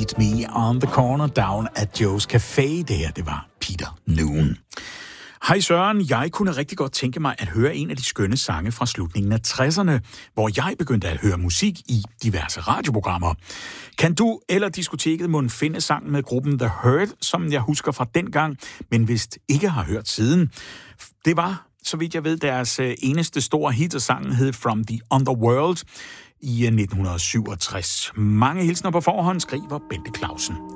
Meet Me on the Corner Down at Joe's Café. Det her, det var Peter Noone. Hej Søren, jeg kunne rigtig godt tænke mig at høre en af de skønne sange fra slutningen af 60'erne, hvor jeg begyndte at høre musik i diverse radioprogrammer. Kan du eller diskoteket må finde sangen med gruppen The Hurt, som jeg husker fra dengang, men vist ikke har hørt siden? Det var, så vidt jeg ved, deres eneste store hit, og sangen hed From the Underworld i 1967. Mange hilsner på forhånd, skriver Bente Clausen.